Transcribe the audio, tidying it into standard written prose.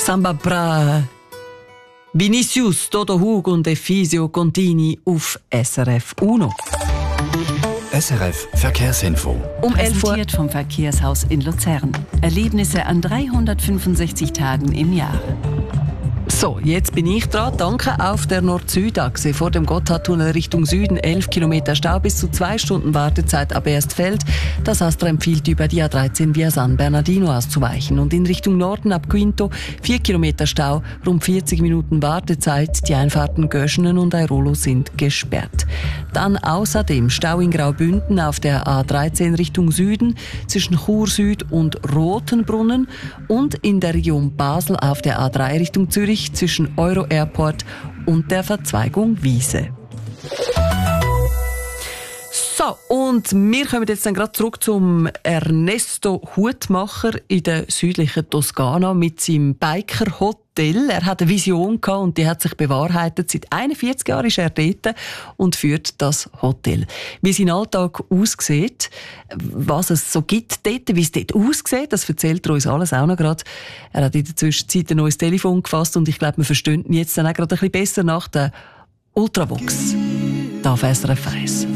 Samba Bra, Vinicius, Toto Hug und Efisio Contini auf SRF Uno. SRF Verkehrsinfo. Um 11 Uhr. Präsentiert vom Verkehrshaus in Luzern. Erlebnisse an 365 Tagen im Jahr. So, jetzt bin ich dran. Danke. Auf der Nord-Süd-Achse vor dem Gotthardtunnel Richtung Süden 11 Kilometer Stau bis zu 2 Stunden Wartezeit ab Erstfeld. Das Astra empfiehlt über die A13 via San Bernardino auszuweichen. Und in Richtung Norden ab Quinto 4 Kilometer Stau, rund 40 Minuten Wartezeit. Die Einfahrten Göschenen und Airolo sind gesperrt. Dann außerdem Stau in Graubünden auf der A13 Richtung Süden zwischen Chur Süd und Rotenbrunnen und in der Region Basel auf der A3 Richtung Zürich zwischen Euro Airport und der Verzweigung Wiese. So, und wir kommen jetzt dann gerade zurück zum Ernesto Hutmacher in der südlichen Toskana mit seinem Biker-Hotel. Er hat eine Vision gehabt und die hat sich bewahrheitet. Seit 41 Jahren ist er dort und führt das Hotel. Wie sein Alltag aussieht, was es so gibt dort, wie es dort aussieht, das erzählt er uns alles auch noch gerade. Er hat in der Zwischenzeit ein neues Telefon gefasst und ich glaube, wir verstehen ihn jetzt dann auch gerade ein bisschen besser nach der Ultravox. Da auf SRF 1.